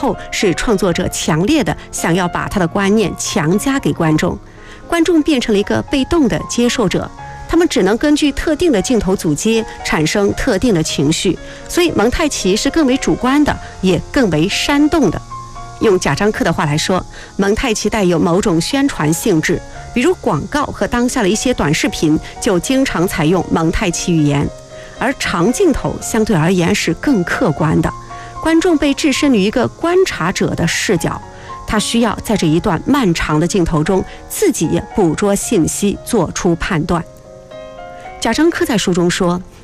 后是创作者强烈的想要把他的观念强加给观众，观众变成了一个被动的接受者，他们只能根据特定的镜头组接产生特定的情绪，所以蒙太奇是更为主观的，也更为煽动的。用贾樟柯的话来说，蒙太奇带有某种宣传性质，比如广告和当下的一些短视频就经常采用蒙太奇语言，而长镜头相对而言是更客观的，观众被置身于一个观察者的视角，他需要在这一段漫长的镜头中自己捕捉信息，做出判断。贾樟柯在书中说，